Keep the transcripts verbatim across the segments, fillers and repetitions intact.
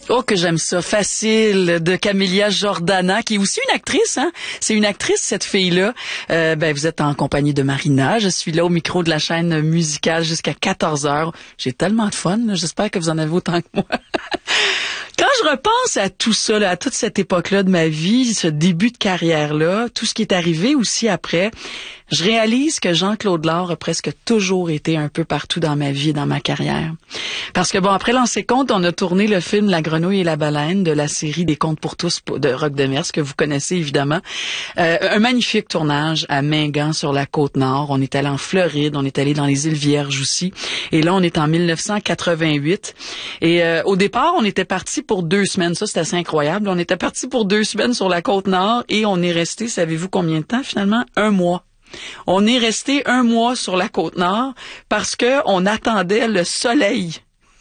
Oh, que j'aime ça. Facile, de Camélia Jordana, qui est aussi une actrice, hein. C'est une actrice, cette fille-là. Euh, ben, vous êtes en compagnie de Marina. Je suis là au micro de la chaîne musicale jusqu'à quatorze heures. J'ai tellement de fun, là. J'espère que vous en avez autant que moi. Quand je repense à tout ça, là, à toute cette époque-là de ma vie, ce début de carrière-là, tout ce qui est arrivé aussi après, je réalise que Jean-Claude Lard a presque toujours été un peu partout dans ma vie et dans ma carrière. Parce que bon, après Lancer Conte, on a tourné le film La Grenouille et la Baleine de la série des Contes pour tous de Roch Demers, que vous connaissez évidemment. Euh, un magnifique tournage à Mingan sur la Côte-Nord. On est allé en Floride, on est allé dans les îles Vierges aussi. Et là, on est en mille neuf cent quatre-vingt-huit. Et euh, au départ, on était parti pour deux semaines. Ça, c'est assez incroyable. On était parti pour deux semaines sur la Côte-Nord et on est resté, savez-vous combien de temps finalement? Un mois. On est resté un mois sur la Côte-Nord parce que on attendait le soleil.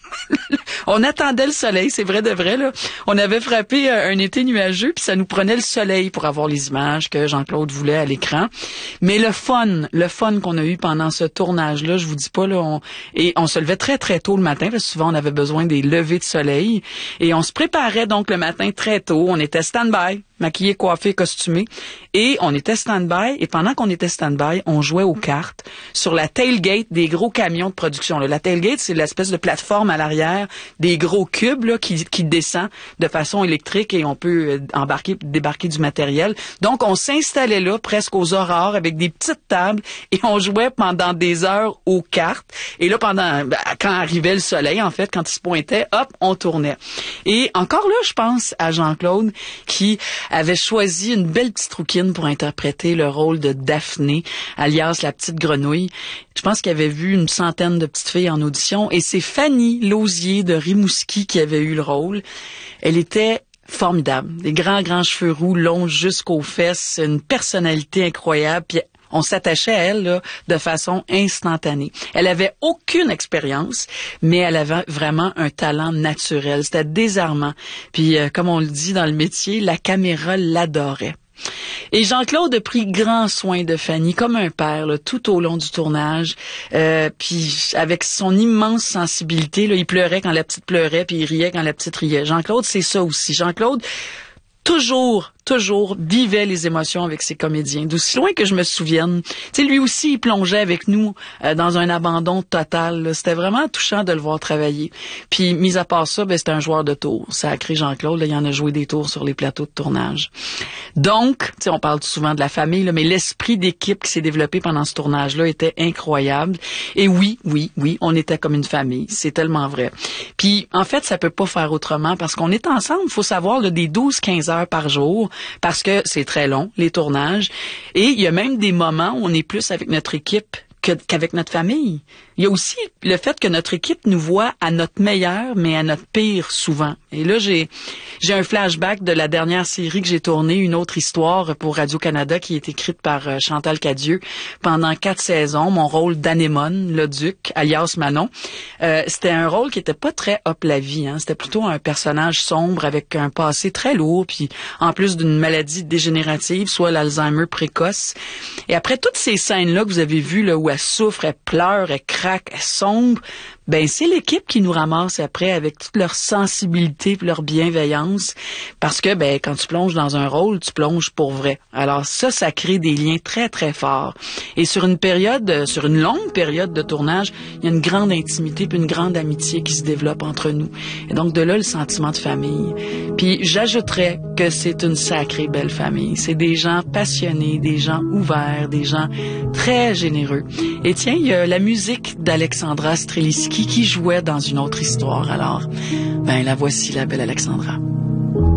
On attendait le soleil, c'est vrai de vrai, là. On avait frappé un été nuageux, puis ça nous prenait le soleil pour avoir les images que Jean-Claude voulait à l'écran. Mais le fun, le fun qu'on a eu pendant ce tournage-là, je vous dis pas, là, on, et on se levait très, très tôt le matin, parce que souvent, on avait besoin des levées de soleil. Et on se préparait donc le matin très tôt. On était stand-by, maquillés, coiffés, costumés. Et on était stand-by. Et pendant qu'on était stand-by, on jouait aux cartes sur la tailgate des gros camions de production, là. La tailgate, c'est l'espèce de plateforme à l'arrière des gros cubes là, qui, qui descend de façon électrique et on peut embarquer, débarquer du matériel. Donc, on s'installait là presque aux aurores avec des petites tables et on jouait pendant des heures aux cartes. Et là, pendant ben, quand arrivait le soleil, en fait, quand il se pointait, hop, on tournait. Et encore là, je pense à Jean-Claude qui avait choisi une belle petite rouquine pour interpréter le rôle de Daphné, alias la petite grenouille. Je pense qu'il avait vu une centaine de petites filles en audition et c'est Fanny Lausier de Rimouski qui avait eu le rôle. Elle était formidable. Des grands, grands cheveux roux, longs jusqu'aux fesses, une personnalité incroyable. Puis on s'attachait à elle là, de façon instantanée. Elle avait aucune expérience, mais elle avait vraiment un talent naturel. C'était désarmant. Puis, euh, comme on le dit dans le métier, la caméra l'adorait. Et Jean-Claude a pris grand soin de Fanny, comme un père, là, tout au long du tournage. Euh, puis avec son immense sensibilité, là, il pleurait quand la petite pleurait, puis il riait quand la petite riait. Jean-Claude, c'est ça aussi. Jean-Claude, toujours, toujours vivait les émotions avec ses comédiens. D'aussi loin que je me souvienne. Tu sais, lui aussi, il plongeait avec nous euh, dans un abandon total. Là. C'était vraiment touchant de le voir travailler. Puis, mis à part ça, ben, c'était un joueur de tours. Sacré Jean-Claude, là, il en a joué des tours sur les plateaux de tournage. Donc, tu sais, on parle souvent de la famille, là, mais l'esprit d'équipe qui s'est développé pendant ce tournage-là était incroyable. Et oui, oui, oui, on était comme une famille. C'est tellement vrai. Puis, en fait, ça peut pas faire autrement parce qu'on est ensemble. Il faut savoir, là, des douze quinze heures par jour parce que c'est très long, les tournages. Et il y a même des moments où on est plus avec notre équipe que, qu'avec notre famille. Il y a aussi le fait que notre équipe nous voit à notre meilleur, mais à notre pire souvent. Et là, j'ai j'ai un flashback de la dernière série que j'ai tournée, une autre histoire pour Radio-Canada qui est écrite par euh, Chantal Cadieux pendant quatre saisons. Mon rôle d'Anémone, le duc, alias Manon. Euh, c'était un rôle qui était pas très hop la vie. Hein. C'était plutôt un personnage sombre avec un passé très lourd, puis en plus d'une maladie dégénérative, soit l'Alzheimer précoce. Et après toutes ces scènes-là que vous avez vues, là, où elle souffre, elle pleure, elle craque, elle sombre, ben c'est l'équipe qui nous ramasse après avec toute leur sensibilité et leur bienveillance parce que ben quand tu plonges dans un rôle, tu plonges pour vrai. Alors ça, ça crée des liens très très forts. Et sur une période, sur une longue période de tournage, il y a une grande intimité puis une grande amitié qui se développe entre nous. Et donc de là le sentiment de famille. Puis j'ajouterais que c'est une sacrée belle famille. C'est des gens passionnés, des gens ouverts, des gens très généreux. Et tiens, il y a la musique d'Alexandra Streliski qui jouait dans une autre histoire. Alors, ben la voici, la belle Alexandra.